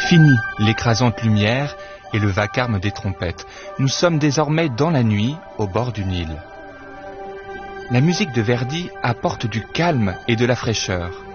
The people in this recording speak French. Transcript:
Fini l'écrasante lumière et le vacarme des trompettes. Nous sommes désormais dans la nuit, au bord du Nil. La musique de Verdi apporte du calme et de la fraîcheur.